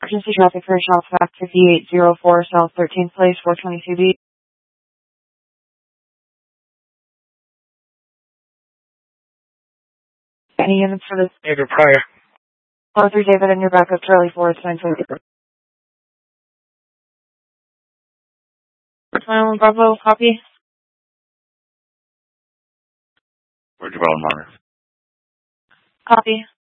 Emergency traffic for Shop Fact 5804 South 13th Place, 422B. Any units for this? David Pryor. Arthur David and your backup Charlie 4, it's 920. Island Bravo, copy. Roger, Island Monitor. Copy.